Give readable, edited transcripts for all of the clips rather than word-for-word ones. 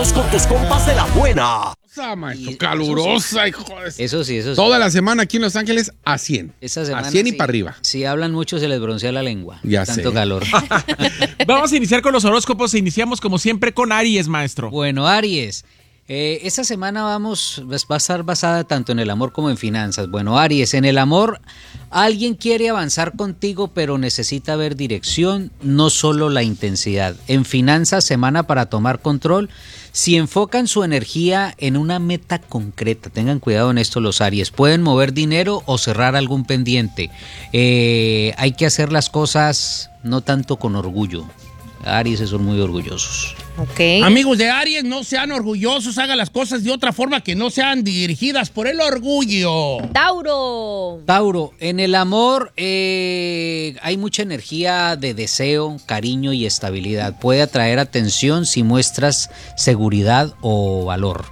momentos con tus compas de la buena. Maestro, calurosa, hijo de... Eso sí. Toda la semana aquí en Los Ángeles a 100. Esta semana, a 100 y sí, para arriba. Si hablan mucho se les broncea la lengua. Ya tanto sé. calor. Vamos a iniciar con los horóscopos. Iniciamos como siempre con Aries, maestro. Bueno, Aries. Esta semana va a estar basada tanto en el amor como en finanzas. Bueno, Aries, en el amor, alguien quiere avanzar contigo, pero necesita ver dirección, no solo la intensidad. En finanzas, semana para tomar control. Si enfocan su energía en una meta concreta, tengan cuidado en esto los Aries, pueden mover dinero o cerrar algún pendiente. Hay que hacer las cosas no tanto con orgullo. Aries son muy orgullosos. Ok. Amigos de Aries, no sean orgullosos, hagan las cosas de otra forma que no sean dirigidas por el orgullo. Tauro, en el amor hay mucha energía de deseo, cariño y estabilidad. Puede atraer atención si muestras seguridad o valor.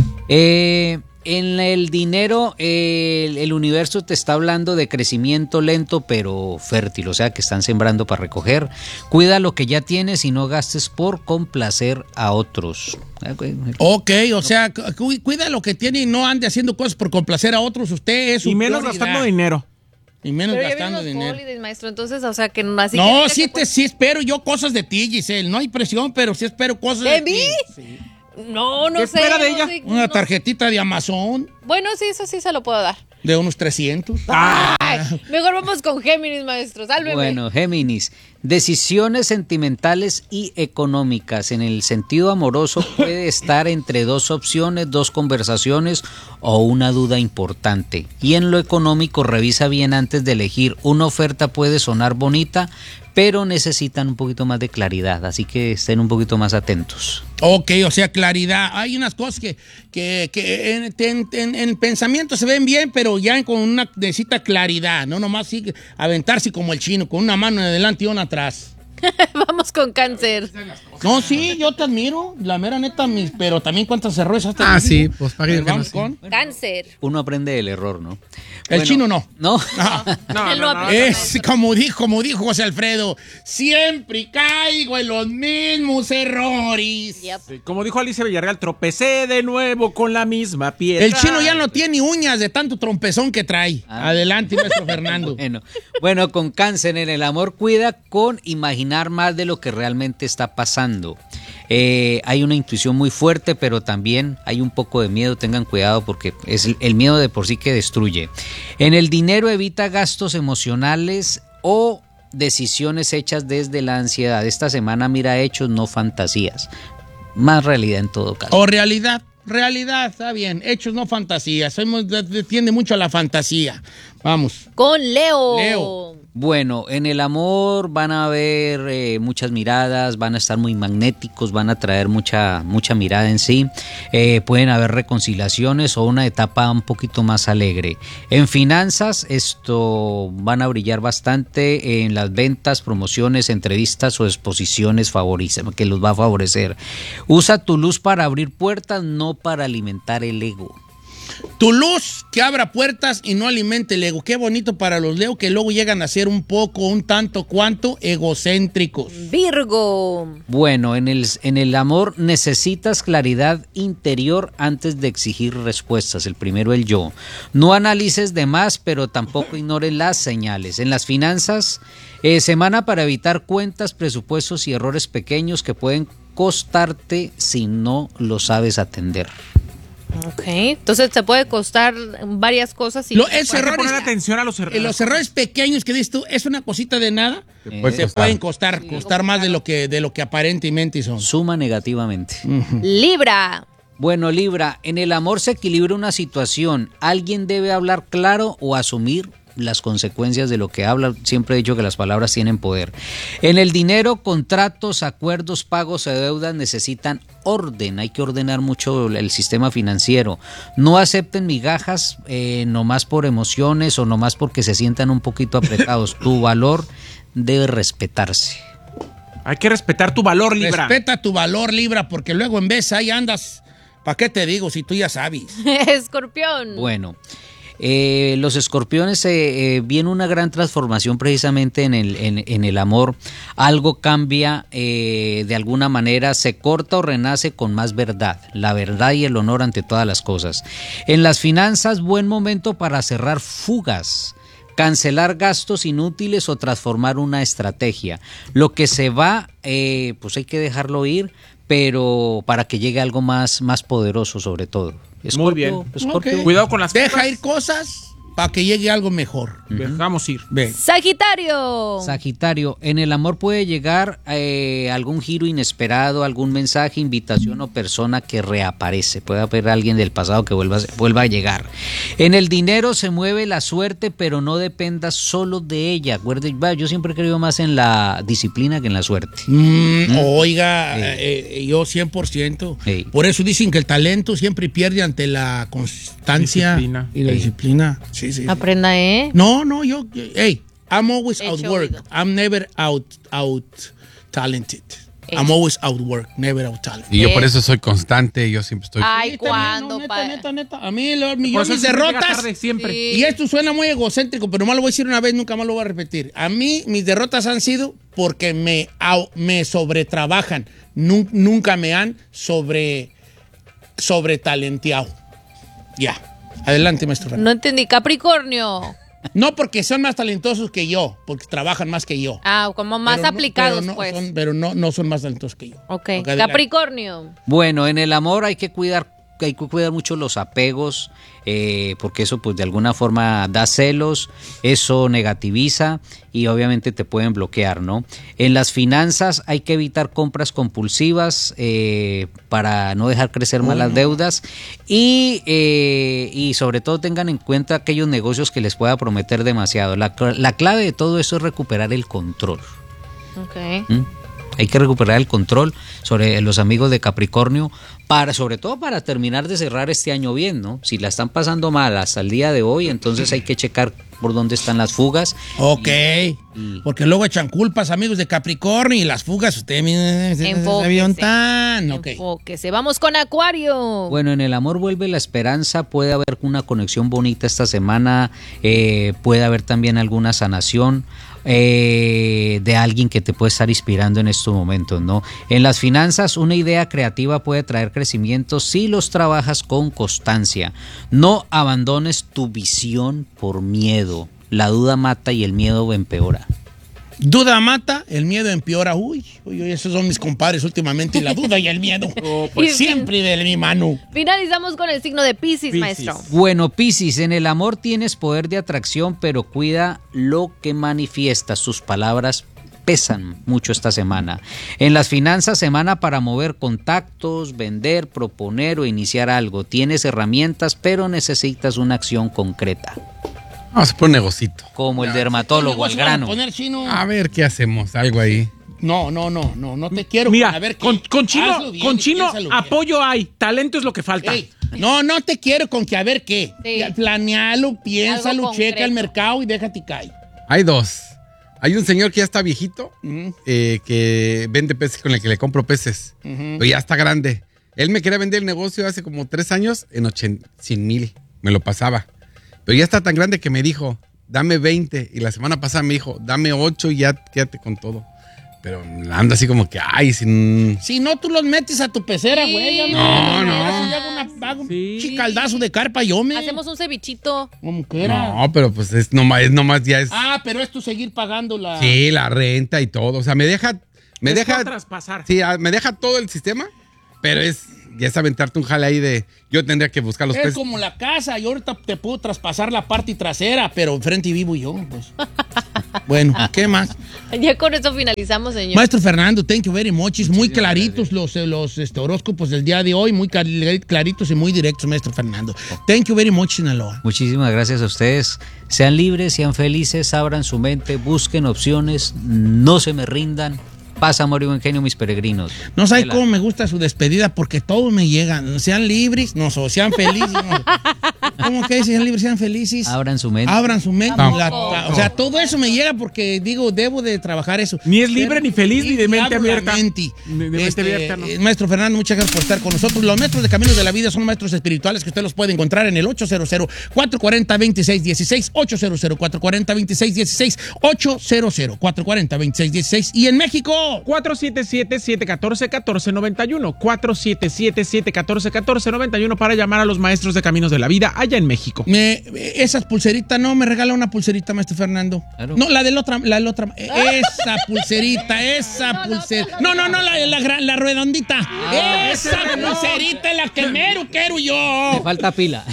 En el dinero, el universo te está hablando de crecimiento lento pero fértil, o sea que están sembrando para recoger. Cuida lo que ya tienes y no gastes por complacer a otros. Ok, o sea, cuida lo que tiene y no ande haciendo cosas por complacer a otros. Usted es su Y menos prioridad. gastando dinero. Y menos pero ya gastando vienen los dinero. holidays, maestro, entonces, o sea, que no así. No, que sí espero yo cosas de ti, Giselle. No hay presión, pero sí espero cosas ¿De ti. mí? Sí. No ¿Qué sé. espera de no ella? sé, Una no. tarjetita de Amazon Bueno, sí, eso sí se lo puedo dar. de unos 300. Ay, mejor vamos con Géminis, maestro, sálveme. Bueno, Géminis, decisiones sentimentales y económicas. En el sentido amoroso puede estar entre dos opciones, dos conversaciones o una duda importante. Y en lo económico, revisa bien antes de elegir. Una oferta puede sonar bonita, pero necesitan un poquito más de claridad, así que estén un poquito más atentos. Ok, o sea, claridad. Hay unas cosas que en el pensamiento se ven bien, pero ya con una necesita claridad, no nomás sigue aventarse como el chino, con una mano en adelante y una atrás. Vamos con Cáncer. No, sí, yo te admiro, la mera neta, pero también cuántos errores has tenido. Ah, sí, pues para que Vamos sí. con Cáncer. Uno aprende del error, ¿no? el Bueno, chino no. ¿No? Él no aprende, Es maestro. como dijo José Alfredo, siempre caigo en los mismos errores. Yep. Como dijo Alicia Villarreal, tropecé de nuevo con la misma piedra. El chino ya no tiene uñas de tanto trompezón que trae. Adelante, maestro Fernando. Bueno, con Cáncer en el amor, cuida con imaginar más de lo que realmente está pasando. Hay una intuición muy fuerte, pero también hay un poco de miedo. Tengan cuidado porque es el miedo de por sí que destruye. En el dinero, evita gastos emocionales o decisiones hechas desde la ansiedad. Esta semana mira hechos, no fantasías. Más realidad en todo caso. O realidad, está bien. Hechos, no fantasías. Tiende mucho a la fantasía. Vamos. Con Leo. Leo. Bueno, en el amor van a haber muchas miradas, van a estar muy magnéticos, van a traer mucha mirada en sí. Pueden haber reconciliaciones o una etapa un poquito más alegre. En finanzas, esto van a brillar bastante en las ventas, promociones, entrevistas o exposiciones que los va a favorecer. Usa tu luz para abrir puertas, no para alimentar el ego. Tu luz que abra puertas y no alimente el ego. Qué bonito para los Leo que luego llegan a ser un tanto cuanto egocéntricos. Virgo. Bueno, en el amor necesitas claridad interior antes de exigir respuestas. El primero, el yo. No analices de más, pero tampoco ignores las señales. En las finanzas, semana para evitar cuentas, presupuestos y errores pequeños que pueden costarte si no lo sabes atender. Ok, entonces te puede costar varias cosas. Y Es Hay que errores, poner atención a los errores. los errores pequeños que dices tú, es una cosita de nada. Se pueden costar más de lo que aparentemente son. Suma negativamente. Libra. Bueno, Libra, en el amor se equilibra una situación. Alguien debe hablar claro o asumir las consecuencias de lo que habla. Siempre he dicho que las palabras tienen poder. En el dinero, contratos, acuerdos, pagos o deudas necesitan orden. Hay que ordenar mucho el sistema financiero. No acepten migajas nomás por emociones o nomás porque se sientan un poquito apretados. Tu valor debe respetarse. Hay que respetar tu valor, Libra. Respeta tu valor, Libra, porque luego en vez ahí andas. ¿Para qué te digo si tú ya sabes? Escorpión. Bueno, Los escorpiones viene una gran transformación precisamente en el amor. Algo cambia de alguna manera, se corta o renace con más verdad. La verdad y el honor ante todas las cosas. En las finanzas, buen momento para cerrar fugas, cancelar gastos inútiles o transformar una estrategia. Lo que se va, pues hay que dejarlo ir, pero para que llegue algo más poderoso sobre todo. Escorpio, muy bien. Escorpio. Ok. Cuidado con las Deja cosas. ir cosas para que llegue algo mejor. Dejamos ir. Ve. Sagitario. Sagitario, en el amor puede llegar algún giro inesperado, algún mensaje, invitación o persona que reaparece. Puede haber alguien del pasado que vuelva a llegar. En el dinero se mueve la suerte, pero no dependa solo de ella. Yo siempre he creído más en la disciplina que en la suerte. Oiga, yo 100%. Sí. Por eso dicen que el talento siempre pierde ante la constancia Disciplina. y la disciplina. Sí. Aprenda, No, yo, hey, I'm always Hecho outworked. oído. I'm never out talented. I'm always outworked, never out talented. Y yo por eso soy constante, yo siempre estoy... Ay, Sí, también, ¿cuándo, no, pa? neta. A mí, yo Por eso mis siempre llega derrotas... tarde, siempre. Sí. Y esto suena muy egocéntrico, pero nomás lo voy a decir una vez, nunca más lo voy a repetir. A mí, mis derrotas han sido porque me sobretrabajan. Nunca me han sobretalenteado. Ya. Adelante, maestro Fernando. No entendí. Capricornio. No porque son más talentosos que yo, porque trabajan más que yo. Ah, como más Pero no- aplicados, pero no pues. pero no son más talentosos que yo. Ok. adelante. Capricornio. Bueno, en el amor hay que cuidar mucho los apegos, porque eso pues de alguna forma da celos, eso negativiza y obviamente te pueden bloquear, ¿no? En las finanzas hay que evitar compras compulsivas para no dejar crecer más las deudas y sobre todo tengan en cuenta aquellos negocios que les pueda prometer demasiado. La clave de todo eso es recuperar el control. Ok. Hay que recuperar el control sobre los amigos de Capricornio, sobre todo para terminar de cerrar este año bien, ¿no? Si la están pasando mal hasta el día de hoy, entonces hay que checar por dónde están las fugas. Ok. Porque luego echan culpas, amigos de Capricornio, y las fugas, usted Enfóquese. tan. Ok. Enfóquese. Vamos con Acuario. Bueno, en el amor vuelve la esperanza, puede haber una conexión bonita esta semana, puede haber también alguna sanación de alguien que te puede estar inspirando en estos momentos, ¿no? En las finanzas, una idea creativa puede traer crecimiento si los trabajas con constancia. No abandones tu visión por miedo. La duda mata y el miedo empeora. Duda mata, el miedo empeora. Uy, esos son mis compadres últimamente, la duda y el miedo. pues. Siempre de mi mano. Finalizamos con el signo de Piscis, maestro. Bueno, Piscis, en el amor tienes poder de atracción, pero cuida lo que manifiestas. Sus palabras pesan mucho esta semana. En las finanzas, semana para mover contactos, vender, proponer o iniciar algo. Tienes herramientas, pero necesitas una acción concreta. Vamos a poner un negocito. Como el dermatólogo al grano. Poner chino? A ver qué hacemos, algo ahí. No te quiero. Mira, a ver qué. con Chino, Hazlo bien, con Chino piénsalo bien. apoyo hay, talento es lo que falta. Ey, no te quiero con que a ver qué. Sí. Planealo, piénsalo, Algo checa concreto. el mercado y déjate caer. Hay dos. Hay un señor que ya está viejito, Ujú. que vende peces con el que le compro peces. Pero ya está grande. Él me quería vender el negocio hace como 3 años en 100,000. Me lo pasaba. Pero ya está tan grande que me dijo, dame 20. Y la semana pasada me dijo, dame 8 y ya quédate con todo. Pero anda así como que, ay, sin... Si no, tú los metes a tu pecera, Sí. güey. Ya No. Yo hago un Sí. chicaldazo de carpa, yo me. Hacemos un cevichito. Como quiera. No, pero pues es nomás ya es... Ah, pero es tú seguir pagando la... Sí, la renta y todo. O sea, me deja... Es por traspasar. Sí, me deja todo el sistema, pero ya es aventarte un jale ahí de... Yo tendría que buscar los Es peces. como la casa. Yo ahorita te puedo traspasar la parte trasera, pero enfrente vivo yo, pues. Bueno, ¿qué más? Ya con eso finalizamos, señor. Maestro Fernando, thank you very much. Es muy claritos los horóscopos del día de hoy, muy claritos y muy directos, maestro Fernando. Thank you very much, Sinaloa. Muchísimas gracias a ustedes. Sean libres, sean felices, abran su mente, busquen opciones, no se me rindan. Paz, amor y buen genio, mis peregrinos. No sabe Vela. cómo me gusta su despedida porque todos me llegan. Sean libres, sean felices. No. ¿Cómo que sean libres, sean felices? Abran su mente. Abran su mente. Tampoco. O sea, todo eso me llega porque digo, debo de trabajar eso. Ni es libre, ni feliz, ni de mente abro la abierta. mente. De mente abierta, ¿no? Maestro Fernando, muchas gracias por estar con nosotros. Los maestros de Caminos de la Vida son maestros espirituales que usted los puede encontrar en el 800-440-2616, 800-440-2616, 800-440-2616. Y en México, 477-714-1491, 477-714-1491 para llamar a los maestros de Caminos de la Vida allá en México. esas pulseritas, no, me regala una pulserita, maestro Fernando. Claro. No, la del otra. Esa pulserita. No, la redondita. Esa pulserita es la que mero quiero yo. Me falta pila.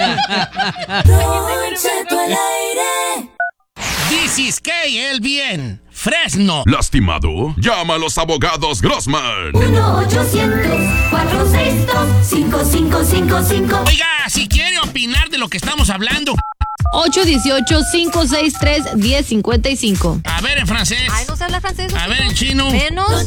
Don Cheto al aire. This is KLBN, Fresno. ¿Lastimado? Llama a los abogados Grossman. 1-800-462-5555. Oiga, si quiere opinar de lo que estamos hablando, 818-563-1055. a ver en francés, Ay, no sé hablar francés. a ver en chino. Menos.